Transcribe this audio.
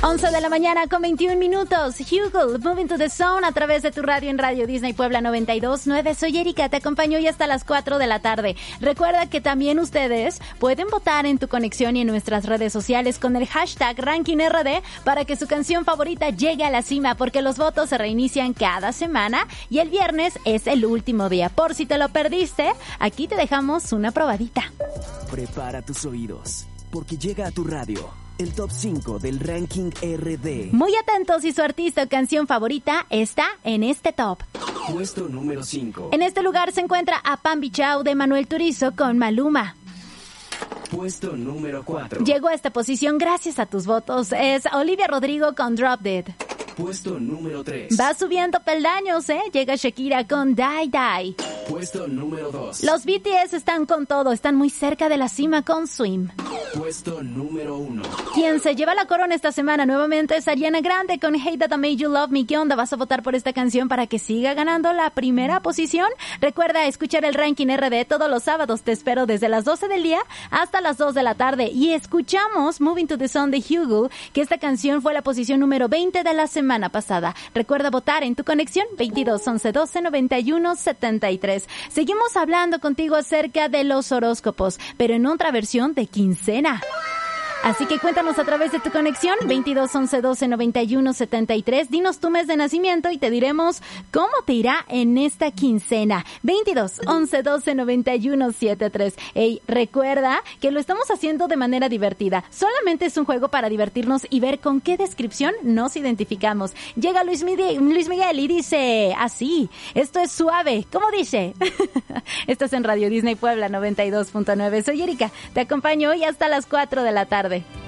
11 de la mañana con 21 minutos. Hugo, Moving to the Zone a través de tu radio en Radio Disney Puebla 92.9. Soy Erika, te acompaño hoy hasta las 4 de la tarde. Recuerda que también ustedes pueden votar en tu conexión y en nuestras redes sociales con el hashtag RankingRD para que su canción favorita llegue a la cima, porque los votos se reinician cada semana y el viernes es el último día. Por si te lo perdiste, aquí te dejamos una probadita. Prepara tus oídos, porque llega a tu radio el top 5 del Ranking RD. Muy atentos, y su artista o canción favorita está en este top. Puesto número 5. En este lugar se encuentra A Pambi Chao de Manuel Turizo con Maluma. Puesto número 4. Llegó a esta posición gracias a tus votos. Es Olivia Rodrigo con Drop Dead. Puesto número 3. Va subiendo peldaños, Llega Shakira con Die Die. Puesto número 2. Los BTS están con todo, están muy cerca de la cima con Swim. Puesto número 1. Quien se lleva la corona esta semana nuevamente es Ariana Grande con Hate That I Made You Love Me. ¿Qué onda? ¿Vas a votar por esta canción para que siga ganando la primera posición? Recuerda escuchar el Ranking RD todos los sábados. Te espero desde las 12 del día hasta las 2 de la tarde. Y escuchamos Moving to the Zone de Hugo, que esta canción fue la posición número 20 de la semana pasada. Recuerda votar en tu conexión 22 11 12 91 73. Seguimos hablando contigo acerca de los horóscopos, pero en otra versión de quincena. Así que cuéntanos a través de tu conexión 22 11 12 91 73. Dinos tu mes de nacimiento y te diremos cómo te irá en esta quincena. 22 11 12 91 73. Hey, recuerda que lo estamos haciendo de manera divertida. Solamente es un juego para divertirnos y ver con qué descripción nos identificamos. Llega Luis Miguel y dice así: esto es suave. ¿Cómo dice? Estás en Radio Disney Puebla 92.9. Soy Erika. Te acompaño hoy hasta las 4 de la tarde.